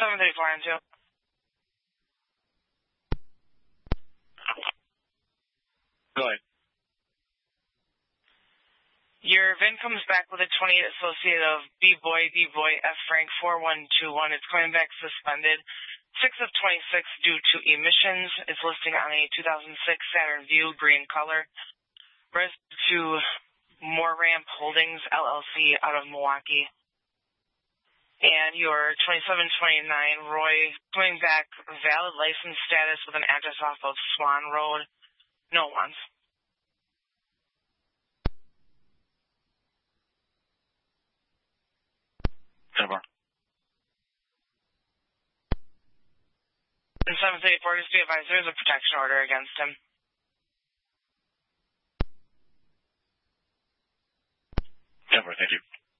734 on 2. Go ahead. Your VIN comes back with a 28 associated of B-Boy, F Frank 4121. It's coming back suspended. 6 of 26 due to emissions. It's listing on a 2006 Saturn Vue, green color. Registered to Moramp Holdings, LLC, out of Milwaukee. And your 2729 Roy, coming back valid license status with an address off of Swan Road. No ones. Over. And 734, just be advised, there is a protection order against him. Over, thank you.